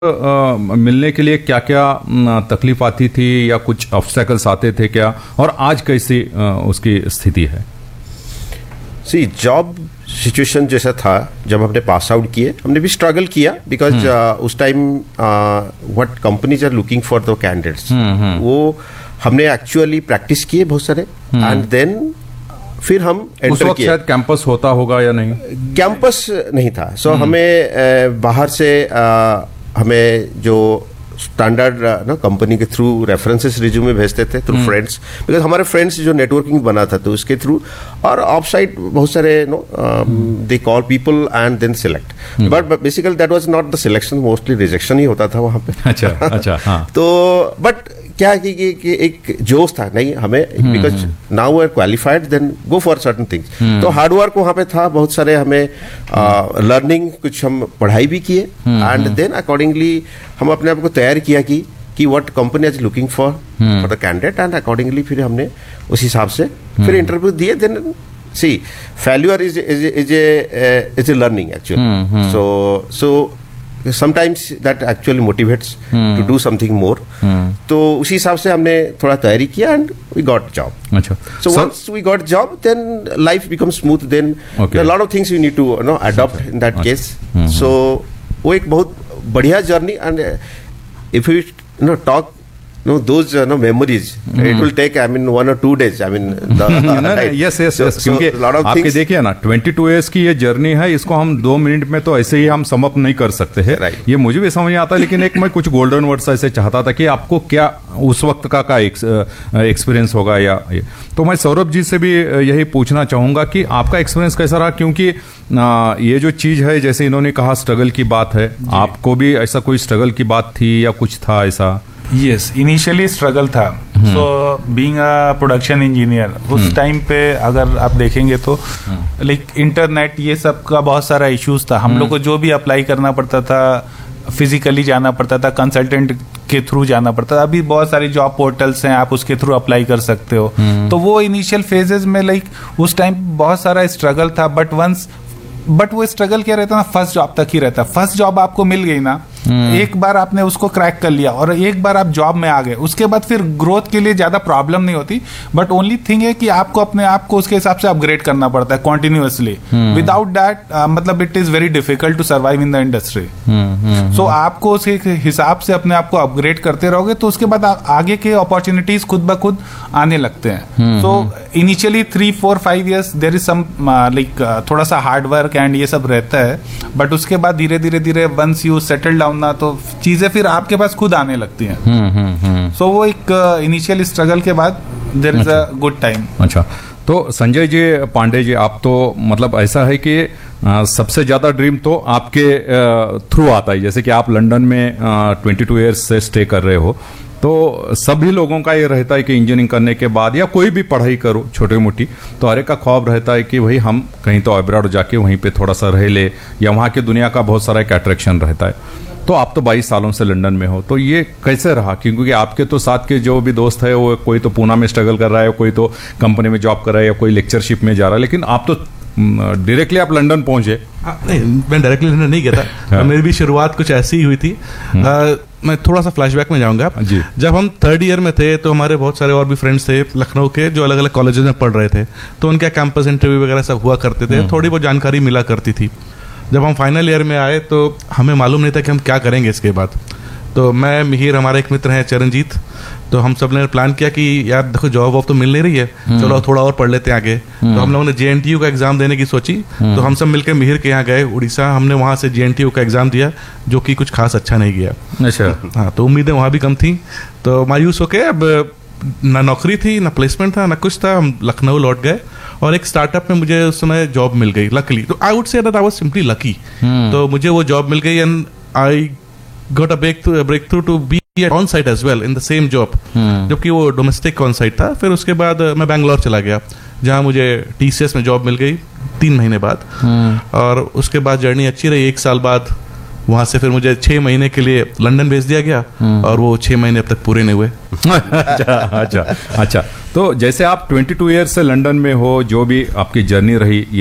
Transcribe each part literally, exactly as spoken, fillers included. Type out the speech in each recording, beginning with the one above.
आ, मिलने के लिए क्या क्या तकलीफ आती थी या कुछ ऑब्स्टेकल्स आते थे क्या, और आज कैसी आ, उसकी स्थिति है? सी जॉब सिचुएशन जैसा था जब हमने पास आउट किए, हमने भी स्ट्रगल किया बिकॉज uh, उस time what companies are looking for the candidates, वो हमने एक्चुअली प्रैक्टिस किए बहुत सारे एंड देन फिर हम एंटर किए। शायद कैंपस होता होगा या नहीं? कैंपस नहीं था, सो so हमें uh, बाहर से uh, हमें जो स्टैंडर्ड ना कंपनी के थ्रू रेफरेंसेस रिज्यूमे भेजते थे थ्रू फ्रेंड्स, बिकॉज हमारे फ्रेंड्स जो नेटवर्किंग बना था तो उसके थ्रू, और ऑफ साइड बहुत सारे no they call people and then select, but basically that was not the selection, mostly rejection ही होता था वहाँ पे। अच्छा अच्छा हाँ। तो बट क्या है कि, कि, कि एक जोश था नहीं हमें, because now we are qualified then go for certain things. तो हार्ड वर्क वहाँ पे था, बहुत सारे हमें लर्निंग uh, कुछ हम पढ़ाई भी किए एंड देन अकॉर्डिंगली हम अपने आप को तैयार किया कि कि what company is looking for for the candidate and accordingly फिर हमने उस हिसाब से फिर इंटरव्यू दिए। Then C failure is is is a is a learning actually, so so sometimes that actually motivates hmm. to do something more. hmm. तो उसी हिसाब से हमने थोड़ा तैयारी किया and we got job. अच्छा. So, so once we got job, then life becomes smooth. Then okay. there are a lot of things you need to you know adopt in that okay. case. hmm. So वो एक बहुत बढ़िया journey and if we you know talk no those uh, no memories mm. it will take I mean one or two days I mean the, right? yes yes so, yes so क्योंकि आपके देखिए ना बाईस years की ये journey है, इसको हम दो मिनट में तो ऐसे ही हम सम अप नहीं कर सकते हैं। right. ये मुझे भी समझ आता है, लेकिन एक मैं कुछ गोल्डन वर्ड्स ऐसे चाहता था कि आपको क्या उस वक्त का का एक्सपीरियंस होगा या ये। तो मैं सौरभ जी से भी यही पूछना चाहूंगा कि आपका एक्सपीरियंस कैसा रहा, क्योंकि ये जो चीज है जैसे इन्होंने कहा स्ट्रगल की बात है, आपको भी ऐसा कोई स्ट्रगल की बात थी या कुछ था ऐसा? यस, इनिशियली स्ट्रगल था। So being a production engineer उस टाइम पे अगर आप देखेंगे तो लाइक इंटरनेट ये सब का बहुत सारा इश्यूज था। हम लोग को जो भी अप्लाई करना पड़ता था फिजिकली जाना पड़ता था, कंसल्टेंट के थ्रू जाना पड़ता था। अभी बहुत सारे जॉब पोर्टल्स हैं, आप उसके थ्रू अप्लाई कर सकते हो। तो वो इनिशियल फेजेस में लाइक उस टाइम बहुत सारा स्ट्रगल था, बट वंस बट वो स्ट्रगल क्या रहता ना, फर्स्ट जॉब तक ही रहता। फर्स्ट जॉब आपको मिल गई ना, एक बार आपने उसको क्रैक कर लिया और एक बार आप जॉब में आ गए, उसके बाद फिर ग्रोथ के लिए ज्यादा प्रॉब्लम नहीं होती। बट ओनली थिंग है कि आपको अपने आप को उसके हिसाब से अपग्रेड करना पड़ता है कॉन्टिन्यूअसली। विदाउट दैट मतलब it is very difficult to survive in the industry. सो आपको उसके हिसाब से अपने आप को अपग्रेड करते रहोगे तो उसके बाद आगे के अपॉर्चुनिटीज खुद ब खुद आने लगते हैं। So initially three four five years there is some like थोड़ा सा हार्ड वर्क एंड ये सब रहता है, बट उसके बाद धीरे धीरे धीरे वंस यू सेटल डाउन ना तो चीजें फिर आपके पास खुद आने लगती हैं। सो वो एक इनिशियल स्ट्रगल के बाद there is a good time. अच्छा, तो संजय जी पांडे जी, आप तो मतलब ऐसा है कि आ, सबसे ज्यादा ड्रीम तो आपके थ्रू आता है, जैसे कि आप लंदन में बाईस इयर्स से स्टे कर रहे हो, तो सभी लोगों का ये रहता है कि इंजीनियरिंग करने के बाद या कोई भी पढ़ाई करो छोटी मोटी, तो हर एक का ख्वाब रहता है कि भाई हम कहीं तो अब्रॉड जाके वहीं पे थोड़ा सा रह ले, या वहाँ की दुनिया का बहुत सारा एक अट्रैक्शन रहता है। तो आप तो बाईस सालों से लंदन में हो, तो ये कैसे रहा? क्योंकि आपके तो साथ के जो भी दोस्त है वो कोई तो पूना में स्ट्रगल कर रहा है, कोई तो कंपनी में जॉब कर रहा है, या कोई लेक्चरशिप में जा रहा है, लेकिन आप तो डायरेक्टली आप लंदन पहुंचे। नहीं, मैं डायरेक्टली लंदन नहीं गया था। मेरी भी शुरुआत कुछ ऐसी ही हुई थी। आ, मैं थोड़ा सा फ्लैशबैक में जाऊंगा। जब हम थर्ड ईयर में थे तो हमारे बहुत सारे और भी फ्रेंड्स थे लखनऊ के जो अलग अलग कॉलेजेस में पढ़ रहे थे, तो उनके कैंपस इंटरव्यू वगैरह सब हुआ करते थे, थोड़ी बहुत जानकारी मिला करती थी। जब हम फाइनल ईयर में आए तो हमें मालूम नहीं था कि हम क्या करेंगे इसके बाद। तो मैं मिहिर, हमारे एक मित्र हैं चरणजीत, तो हम सब ने प्लान किया कि यार देखो जॉब वॉब तो मिल नहीं रही है, चलो थोड़ा और पढ़ लेते हैं आगे। तो हम लोगों ने जे एन टी यू का एग्जाम देने की सोची। तो हम सब मिलकर मिहिर के यहाँ गए उड़ीसा, हमने वहाँ से जे एन टी यू का एग्जाम दिया जो कि कुछ खास अच्छा नहीं गया। अच्छा। हाँ, तो उम्मीदें वहाँ भी कम थी, तो मायूस होके अब ना नौकरी थी ना प्लेसमेंट था ना कुछ था, हम लखनऊ लौट गए और एक स्टार्टअप में मुझे उस समय जॉब मिल गई लकीली। तो I would say that I was simply lucky. तो मुझे वो जॉब मिल गई and I got a break through break through to be on site as well in the same job, जबकि वो डोमेस्टिक ऑन साइट था। फिर उसके बाद मैं बैंगलोर चला गया जहाँ मुझे टी सी एस में जॉब मिल गई तीन महीने बाद। और उसके बाद जर्नी अच्छी रही। एक साल बाद वहां से फिर मुझे छह महीने के लिए लंदन भेज दिया गया और वो छह महीने अब तक पूरे नहीं हुए। अच्छा अच्छा अच्छा। तो जैसे आप बाईस ईयर्स से लंदन में हो, जो भी आपकी जर्नी रही ये,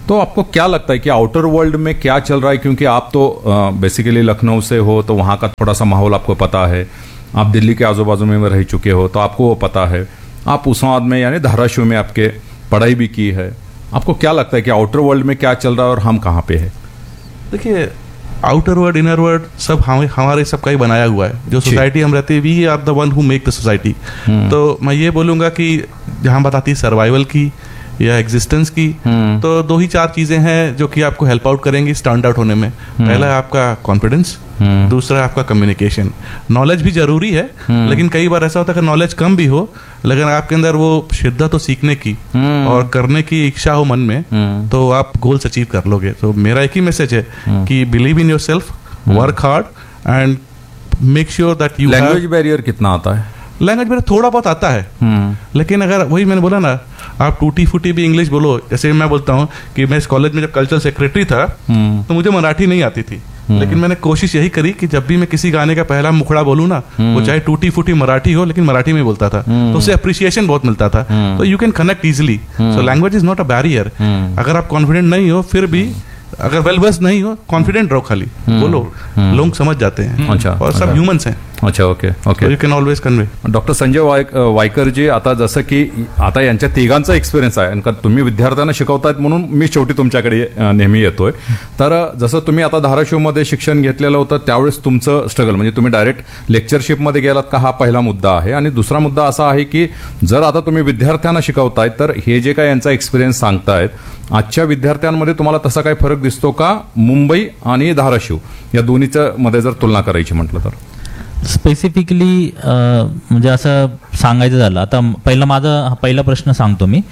तो आपको क्या लगता है कि आउटर वर्ल्ड में क्या चल रहा है, क्योंकि आप तो बेसिकली लखनऊ से हो तो वहाँ का थोड़ा सा माहौल आपको पता है, आप दिल्ली के आजू बाजू में रह चुके हो तो आपको वो पता है, आप उस्माद में यानी धाराशिव में आपके पढ़ाई भी की है, आपको क्या लगता है कि आउटर वर्ल्ड में क्या चल रहा है और हम कहाँ पे है? देखिए, आउटर वर्ल्ड इनर वर्ल्ड सब हम हमारे सबका ही बनाया हुआ है। जो सोसाइटी हम रहते हैं, we are the one who make the society. तो मैं ये बोलूँगा कि जहाँ बात आती है सर्वाइवल की या एग्जिस्टेंस की, तो दो ही चार चीजें हैं जो कि आपको हेल्प आउट करेंगी स्टैंड आउट होने में। पहला है आपका कॉन्फिडेंस, दूसरा है आपका कम्युनिकेशन। नॉलेज भी जरूरी है, लेकिन कई बार ऐसा होता है कि नॉलेज कम भी हो लेकिन आपके अंदर वो शिद्दत हो सीखने की और करने की इच्छा हो मन में, तो आप गोल्स अचीव कर लोगे। तो मेरा एक ही मैसेज है कि believe in your self, work hard and make sure that you. Language barrier कितना आता है? लैंग्वेज बैरियर थोड़ा बहुत आता है, लेकिन अगर वही मैंने बोला ना, आप टूटी फूटी भी इंग्लिश बोलो। जैसे मैं बोलता हूँ कि मैं इस कॉलेज में जब कल्चरल सेक्रेटरी था तो मुझे मराठी नहीं आती थी, लेकिन मैंने कोशिश यही करी कि जब भी मैं किसी गाने का पहला मुखड़ा बोलूँ ना, वो चाहे टूटी फूटी मराठी हो लेकिन मराठी में बोलता था, तो उससे अप्रिसिएशन बहुत मिलता था। तो you can connect easily. So language is not a barrier. अगर आप कॉन्फिडेंट नहीं हो, फिर भी अगर वेल बस नहीं हो, कॉन्फिडेंट रहो, खाली बोलो, लोग समझ जाते हैं। अच्छा, और सब ह्यूमन्स हैं। अच्छा, okay okay, you can always convey. Doctor Sanjay वायक वायकरजी, आता जसं की आता यांच्या तिघांचा एक्सपिरियन्स आहे, कारण तुम्ही विद्यार्थ्यांना शिकवतायत म्हणून मी शेवटी तुमच्याकडे नेहमी येतोय. तर जसं तुम्ही आता धाराशिवमध्ये शिक्षण घेतलेलं होतं त्यावेळेस तुमचं स्ट्रगल म्हणजे तुम्ही डायरेक्ट लेक्चरशिपमध्ये गेलात का, हा पहिला मुद्दा आहे. आणि दुसरा मुद्दा असा आहे की जर आता तुम्ही विद्यार्थ्यांना शिकवतायत तर हे जे काय यांचा एक्सपिरियन्स सांगतायत, आजच्या विद्यार्थ्यांमध्ये तुम्हाला तसा काही फरक दिसतो का मुंबई आणि धाराशिव या दोन्हीच्या मध्ये जर तुलना करायची म्हटलं तर? स्पेसिफिकली म्हणजे असं सांगायचं झालं, आता पहिला माझा पहिला प्रश्न सांगतो मी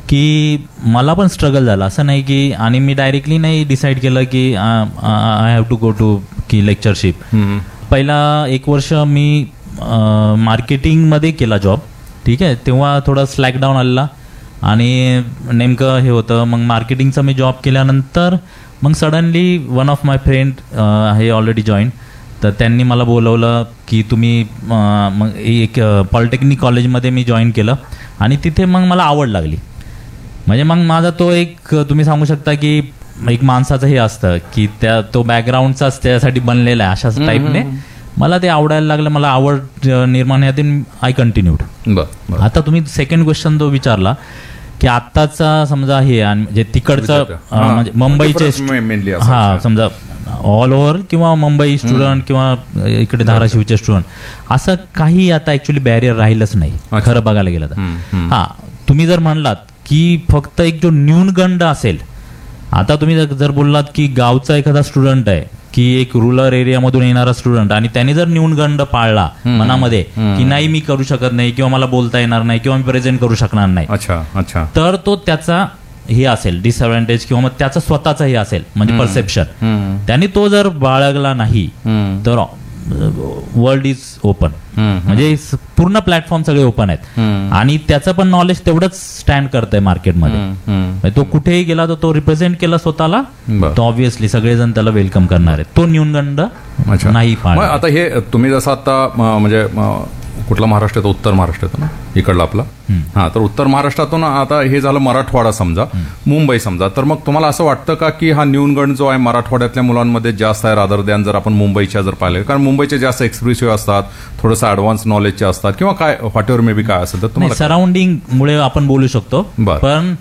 की मला पण स्ट्रगल झाला, असं नाही की, आणि मी डायरेक्टली नाही डिसाईड केलं की I have to go to की लेक्चरशिप. पहिला एक वर्ष मी मार्केटिंगमध्ये केला जॉब, ठीक आहे. तेव्हा थोडा स्लॅकडाऊन आलेला आणि नेमकं हे होतं. मग मार्केटिंगचा मी जॉब केल्यानंतर मग suddenly one of my friend hey already join, तर त्यांनी मला बोलवलं की तुम्ही मग एक पॉलिटेक्निक कॉलेजमध्ये मी जॉईन केलं आणि तिथे मग मला आवड लागली. म्हणजे मग माझा तो एक तुम्ही सांगू शकता की एक माणसाचं हे असतं की त्या तो बॅकग्राऊंडचाच त्यासाठी बनलेला आहे, अशाच टाईपने मला ते आवडायला लागलं, मला आवड निर्माण यातून आय कंटिन्यूड. आता तुम्ही सेकंड क्वेश्चन तो विचारला की आत्ताचा समजा हे म्हणजे तिकडचं म्हणजे मुंबईचे, हां समजा ऑल ओव्हर किंवा मुंबई स्टुडंट किंवा इकडे धाराशिवचे स्टुडंट, असं काही आता ऍक्च्युली बॅरियर राहिलंच नाही खरं बघायला गेलं तर. हां, तुम्ही जर म्हणलात की फक्त एक जो न्यूनगंड असेल, आता तुम्ही जर बोललात की गावचा एखादा स्टुडंट आहे की एक रुरल एरियामधून येणारा स्टुडंट आणि त्याने जर न्यूनगंड पाळला मनामध्ये की नाही मी करू शकत नाही किंवा मला बोलता येणार नाही किंवा मी प्रेझेंट करू शकणार नाही, अच्छा अच्छा, तर तो त्याचा हे असेल डिसएडव्हान्टेज किंवा मग त्याचं स्वतःचं हे असेल म्हणजे परसेप्शन, त्याने तो जर बाळगला नाही तर वर्ल्ड इज ओपन, म्हणजे पूर्ण प्लॅटफॉर्म सगळे ओपन आहेत आणि त्याचं पण नॉलेज तेवढंच स्टँड करतंय मार्केटमध्ये. तो कुठेही गेला तर तो रिप्रेझेंट केला स्वतःला, तो ऑब्व्हियसली सगळेजण त्याला वेलकम करणार आहेत. तो न्यूनगंड नाही पाळला. आता हे तुम्ही जसं आता म्हणजे कुठला महाराष्ट्र येतो, उत्तर महाराष्ट्र येतो ना इकडला आपला, हा, तर उत्तर महाराष्ट्रातून आता हे झालं मराठवाडा समजा, मुंबई समजा, तर मग तुम्हाला असं वाटतं का की हा न्यूनगंड जो आहे मराठवाड्यातल्या मुलांमध्ये जास्त आहे रादर दॅन जर आपण मुंबईच्या जर पाहिले, कारण मुंबईचे जास्त एक्सप्रेसिव्ह असतात, थोडंसं ऍडव्हान्स नॉलेजचे असतात किंवा काय व्हॉट एव्हर मे बी काय असेल तर तुम्हाला सराउंडिंग मुळे आपण बोलू शकतो, पण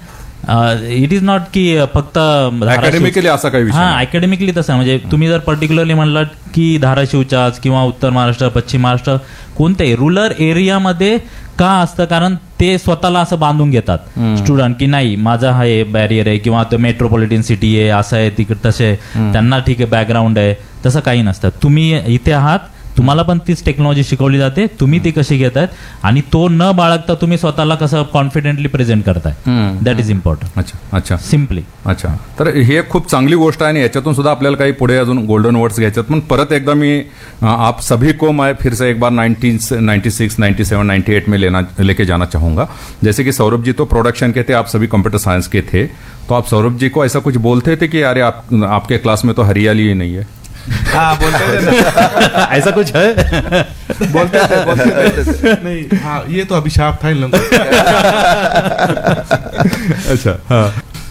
इट इज नॉट की फक्त अकॅडमिकली असा काही विषय. हा, अकॅडमिकली तसं म्हणजे तुम्ही जर पर्टिक्युलरली म्हणलात की धाराशिवच्याच किंवा उत्तर महाराष्ट्र पश्चिम महाराष्ट्र कोणत्याही रुरल एरियामध्ये का असतं, कारण ते स्वतःला असं बांधून घेतात स्टुडंट की नाही माझा हा हे बॅरियर आहे किंवा तो मेट्रोपॉलिटन सिटी आहे असं आहे तिकडे, तसे त्यांना ठीक आहे बॅकग्राऊंड आहे, तसं काही नसतं. तुम्ही इथे आहात, तुम्हाला पण तीच टेक्नॉलॉजी शिकवली जाते, तुम्ही ती कशी घेतायत आणि तो न बाळगता तुम्ही स्वतःला कसं कॉन्फिडेंटली प्रेझेंट करताय, दॅट इज इम्पॉर्टंट. अच्छा अच्छा, सिम्पली. अच्छा, तर हे खूप चांगली गोष्ट आहे आणि याच्यातून सुद्धा आपल्याला काही पुढे अजून गोल्डन वर्ड्स घ्यायच्यात. पण परत एकदा मी आप सभी को मैं फिर से एक बार nineteen ninety six ninety seven ninety eight में लेना लेके जाना चाहूंगा. जैसे कि सौरभ जी तो प्रोडक्शन के थे, आप सभी कंप्यूटर साइंस के थे, तो आप सौरभ जी को ऐसा कुछ बोलते थे कि अरे आप आपके क्लास में तो हरियाली ही नहीं है? हाँ, बोलते थे ना. ऐसा कुछ है? बोलते थे, बोलते थे. नहीं, हाँ, ये तो अभिशाप था इन लोगों का. अच्छा, हाँ.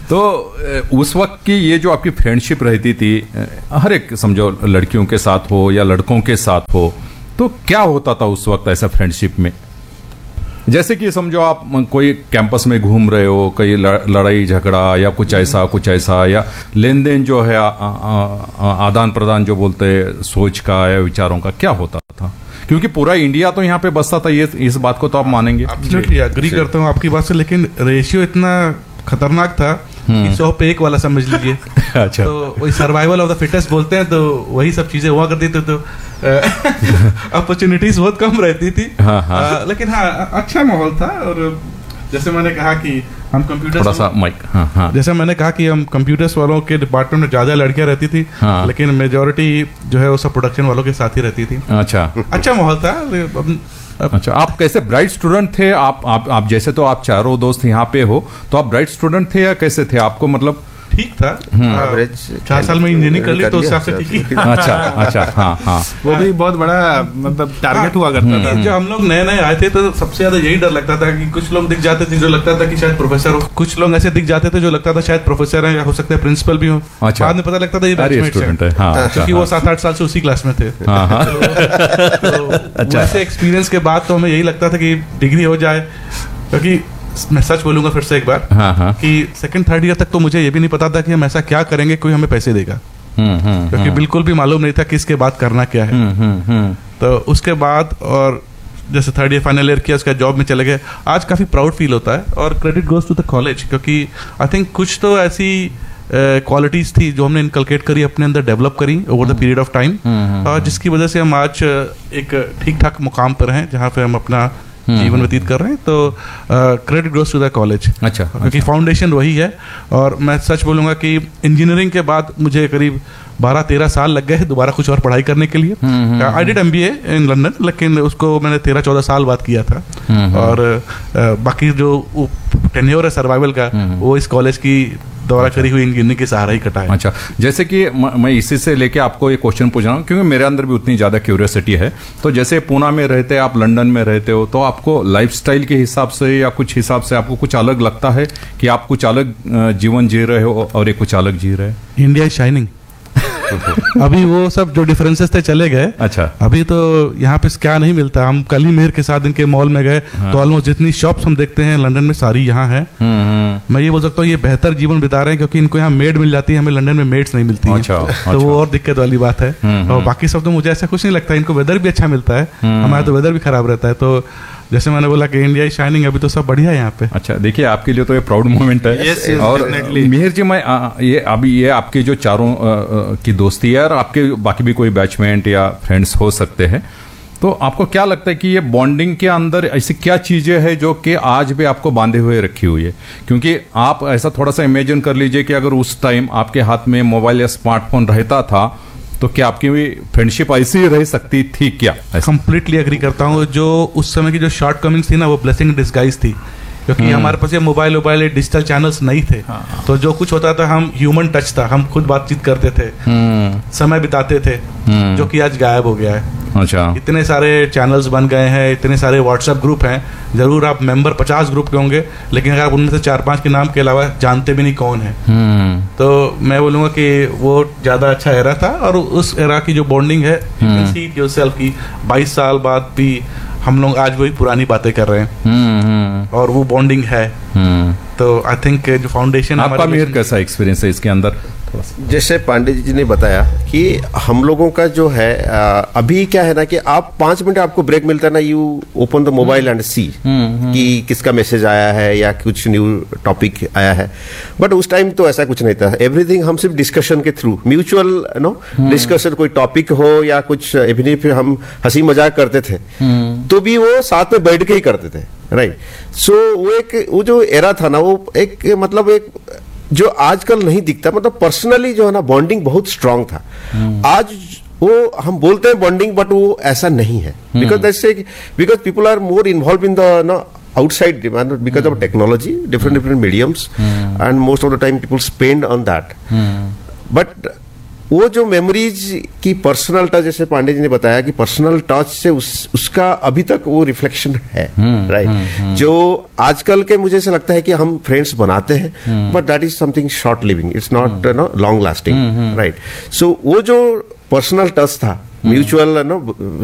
तो अ, उस वक्त की ये जो आपकी फ्रेंडशिप रहती थी, अ, हर एक समझो लड़कियों के साथ हो या लड़कों के साथ हो, तो क्या होता था उस वक्त ऐसा फ्रेंडशिप में? जैसे कि समझो आप कोई कैंपस में घूम रहे हो, कहीं लड़ाई झगड़ा या कुछ ऐसा कुछ ऐसा, या लेन देन जो है आदान प्रदान जो बोलते हैं सोच का या विचारों का, क्या होता था? क्योंकि पूरा इंडिया तो यहाँ पे बसता था, ये इस बात को तो आप मानेंगे। एब्सोल्युटली एग्री करता हूँ आपकी बात से, लेकिन रेशियो इतना खतरनाक था कि सौ पे एक वाला समझ लीजिए। अच्छा। तो वही सर्वाइवल ऑफ द फिटेस्ट बोलते हैं, तो वही सब चीजें हुआ करती थी, तो अपॉर्चुनिटीज बहुत कम रहती थी। हाँ, हाँ। आ, लेकिन हाँ, अच्छा माहौल था। और जैसे मैंने कहा कि हम कंप्यूटर थोड़ा सा माइक, हाँ हाँ, जैसे मैंने कहा कि हम कंप्यूटर्स वालों के डिपार्टमेंट में ज्यादा लड़कियां रहती थी, हाँ। लेकिन मेजोरिटी जो है वो सब प्रोडक्शन वालों के साथ ही रहती थी। अच्छा अच्छा माहौल था। अब अच्छा, आप कैसे ब्राइट स्टूडेंट थे? आप आप आप जैसे तो आप चारों दोस्त यहाँ पे हो, तो आप ब्राइट स्टूडेंट थे या कैसे थे? आपको मतलब ठीक था, एवरेज चार साल में इंजीनियरिंग कर ली तो उस हिसाब से ठीक ही। अच्छा अच्छा, हाँ हाँ, वो भी बहुत बड़ा मतलब टारगेट हुआ करता था। जब हम लोग नए नए आए थे तो सबसे ज्यादा यही डर लगता था कि कुछ लोग दिख जाते थे जो लगता था कि शायद प्रोफेसर हो, कुछ लोग ऐसे दिख जाते थे जो लगता था शायद प्रोफेसर है या हो सकता है प्रिंसिपल भी हो। अच्छा। बाद में पता लगता था ये अरे बैचमेट्स स्टूडेंट हैं, है, हाँ, अच्छा, क्योंकि वो हाँ। सात आठ साल से उसी क्लास में थे। हाँ, हाँ। तो वैसे एक्सपीरियंस के बाद तो हमें यही लगता था कि डिग्री हो जाए, क्योंकि मैं सच बोलूंगा फिर से एक बार हाँ, हाँ। कि सेकंड थर्ड ईयर तक तो मुझे ये भी नहीं पता था कि हम ऐसा क्या करेंगे कोई हमें पैसे देगा, हम्म हम्म क्योंकि बिल्कुल भी मालूम नहीं था कि इसके बाद करना क्या है। हम्म हम्म हम्म, तो उसके बाद और जैसे थर्ड ईयर फाइनल ईयर किया, उसका जॉब में चले गए। आज काफी प्राउड फील होता है और credit goes to the college, क्योंकि आई थिंक कुछ तो ऐसी क्वालिटीज थी जो हमने इनकलकेट करी, अपने अंदर डेवलप करी over the period of time, और जिसकी वजह से हम आज एक ठीक ठाक मुकाम पर हैं जहाँ पे हम अपना जीवन व्यतीत कर रहे हैं। तो credit goes to the college, अच्छा, क्योंकि फाउंडेशन वही है। और मैं सच बोलूंगा कि इंजीनियरिंग के बाद मुझे करीब बारह तेरह साल लग गए दोबारा कुछ और पढ़ाई करने के लिए। I did M B A in London, लेकिन उसको मैंने तेरह चौदह साल बाद किया था। और uh, बाकी जो टेन्योर है सर्वाइवल का, वो इस कॉलेज की द्वारा करी हुई इंजीनियरिंग के सहारा ही कटा है। अच्छा, जैसे कि म- मैं इसी से लेके आपको एक क्वेश्चन पूछ रहा हूँ, क्योंकि मेरे अंदर भी उतनी ज्यादा क्यूरियोसिटी है। तो जैसे पूना में रहते, आप लंदन में रहते हो, तो आपको लाइफस्टाइल के हिसाब से या कुछ हिसाब से आपको कुछ अलग लगता है कि आप कुछ अलग अ, जीवन जी रहे हो और ये कुछ अलग जी रहे हैं? India is shining. अभी वो सब जो डिफरेंसेस थे चले गए। अच्छा। अभी तो यहाँ पे क्या नहीं मिलता। हम कल ही मेहर के साथ इनके मॉल में गए, तो ऑलमोस्ट जितनी शॉप्स हम देखते हैं लंदन में सारी यहाँ है। मैं ये बोल सकता हूँ ये बेहतर जीवन बिता रहे हैं, क्योंकि इनको यहाँ मेड मिल जाती है, हमें लंदन में मेड्स नहीं मिलती हैं। अच्छा, तो अच्छा। वो और दिक्कत वाली बात है। और बाकी सब तो मुझे ऐसा कुछ नहीं लगता, इनको वेदर भी अच्छा मिलता है, हमारा तो वेदर भी खराब रहता है। तो जैसे मैंने बोला कि इंडिया इज शाइनिंग, अभी तो सब बढ़िया है यहाँ पे। अच्छा, देखिए आपके लिए तो ये प्राउड मोमेंट है। Yes, yes, और definitely. मिहिर जी, मैं आ, ये अभी ये आपके जो चारों आ, आ, की दोस्ती है और आपके बाकी भी कोई बैचमेंट या फ्रेंड्स हो सकते हैं, तो आपको क्या लगता है कि ये बॉन्डिंग के अंदर ऐसी क्या चीजें हैं जो कि आज भी आपको बांधे हुए रखी हुई है? क्योंकि आप ऐसा थोड़ा सा इमेजिन कर लीजिए कि अगर उस टाइम आपके हाथ में मोबाइल या स्मार्टफोन रहता था, तो क्या आपकी फ्रेंडशिप ऐसी रह सकती थी क्या? कंप्लीटली एग्री करता हूँ। जो उस समय की जो शॉर्ट कमिंग्स थी ना, वो ब्लेसिंग डिस्गाइज थी, क्योंकि हमारे पास ये मोबाइल मोबाइल डिजिटल चैनल्स नहीं थे। तो जो कुछ होता था, हम ह्यूमन टच था, हम खुद बातचीत करते थे, समय बिताते थे, जो कि आज गायब हो गया है। अच्छा। इतने सारे चैनल्स बन गए हैं, इतने सारे व्हाट्सएप ग्रुप हैं, जरूर आप मेंबर पचास ग्रुप के होंगे, लेकिन अगर आप उनमें से चार पांच के नाम के अलावा जानते भी नहीं कौन है। तो मैं बोलूंगा कि वो ज्यादा अच्छा एरा था। और उस एरा की जो बॉन्डिंग है, you can see it yourself की बाईस साल बाद भी हम लोग आज वही पुरानी बातें कर रहे हैं, और वो बॉन्डिंग है। तो आई थिंक जो फाउंडेशन, आपका मिहिर कैसा एक्सपीरियंस है इसके अंदर? जैसे पांडे जी ने बताया कि हम लोगों का जो है आ, अभी क्या है ना कि आप पांच मिनट आपको ब्रेक मिलता है ना, you open the mobile and सी कि किसका मैसेज आया है या कुछ न्यू टॉपिक आया है। बट उस टाइम तो ऐसा कुछ नहीं था। एवरीथिंग हम सिर्फ डिस्कशन के थ्रू, म्यूचुअल नो डिस्कशन, कोई टॉपिक हो या कुछ, इवनिंग फिर हम हंसी मजाक करते थे, तो भी वो साथ में बैठ के ही करते थे। राइट। सो वो एक वो जो एरा था ना, वो एक मतलब एक जो आजकल नहीं दिखता, मतलब पर्सनली जो है ना बॉन्डिंग बहुत स्ट्रांग था। आज वो हम बोलते हैं बॉन्डिंग, बट वो ऐसा नहीं है, because that's because people are more involve in the no outside demand because of technology, different different mediums, and most of the time people spend on that. But वो जो मेमोरीज की personal touch, जैसे पांडे जी ने बताया कि personal touch से उस उसका अभी तक वो रिफ्लेक्शन है, राइट। जो आजकल के मुझे ऐसा लगता है कि हम फ्रेंड्स बनाते हैं but that is something short living, it's not know long lasting, right. सो वो जो पर्सनल टच था, म्यूचुअल नो